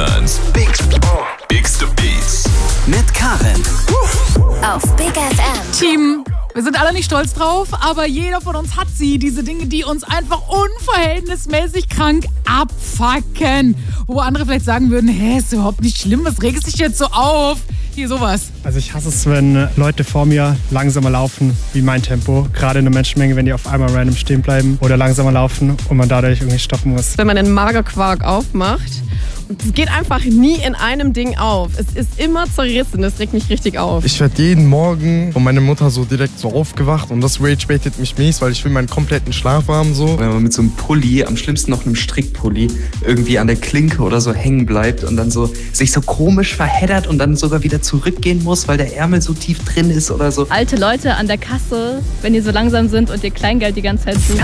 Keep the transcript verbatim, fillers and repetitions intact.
Deutschlands Big, Bigste Beats mit Karin. Auf Big F M. Team, wir sind alle nicht stolz drauf, aber jeder von uns hat sie. Diese Dinge, die uns einfach unverhältnismäßig krank abfucken. Wo andere vielleicht sagen würden, hä, ist überhaupt nicht schlimm, was regst dich jetzt so auf? Hier, sowas. Also ich hasse es, wenn Leute vor mir langsamer laufen wie mein Tempo. Gerade in der Menschenmenge, wenn die auf einmal random stehen bleiben oder langsamer laufen und man dadurch irgendwie stoppen muss. Wenn man den Magerquark aufmacht, es geht einfach nie in einem Ding auf. Es ist immer zerrissen, das regt mich richtig auf. Ich werde jeden Morgen von meiner Mutter so direkt so aufgewacht und das rage-baitet mich mies, weil ich will meinen kompletten Schlaf haben so. Wenn man mit so einem Pulli, am schlimmsten noch einem Strickpulli, irgendwie an der Klinke oder so hängen bleibt und dann so sich so komisch verheddert und dann sogar wieder zurückgehen muss, weil der Ärmel so tief drin ist oder so. Alte Leute an der Kasse, wenn die so langsam sind und ihr Kleingeld die ganze Zeit suchen.